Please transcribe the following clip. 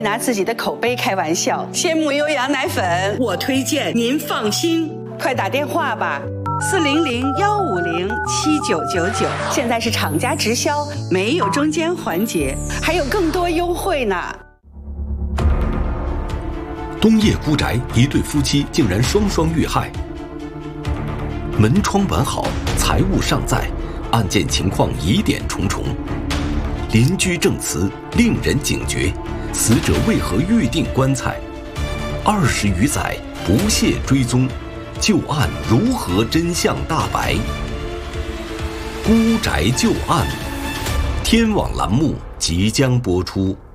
拿自己的口碑开玩笑。鲜母优羊奶粉，我推荐，您放心。快打电话吧，400-150-7999，现在是厂家直销，没有中间环节，还有更多优惠呢。 东叶孤宅一对夫妻竟然双遇害，门窗完好，财物尚在，案件情况疑点重重，邻居证词令人警觉，死者为何预定棺材？20余载不懈追踪，旧案如何真相大白？孤宅旧案，天网栏目即将播出。